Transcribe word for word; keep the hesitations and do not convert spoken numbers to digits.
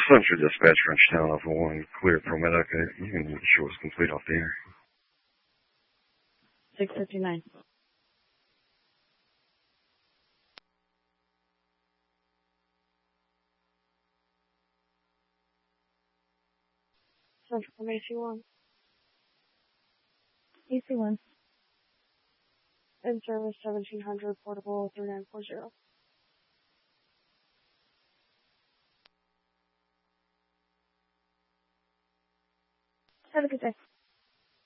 Central Dispatch, Frenchtown, Alpha one, clear for medic. You can show us complete off the air. six fifty-nine. Central from A C one. A C one. In service seventeen hundred, portable three nine four zero. Have a good day.